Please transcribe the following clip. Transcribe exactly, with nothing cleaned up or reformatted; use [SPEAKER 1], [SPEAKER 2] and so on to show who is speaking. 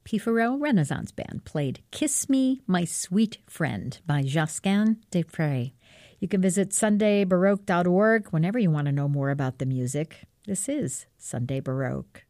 [SPEAKER 1] Pifaro Renaissance Band played Kiss Me, My Sweet Friend by Josquin des Prez. You can visit sunday baroque dot org whenever you want to know more about the music. This is Sunday Baroque.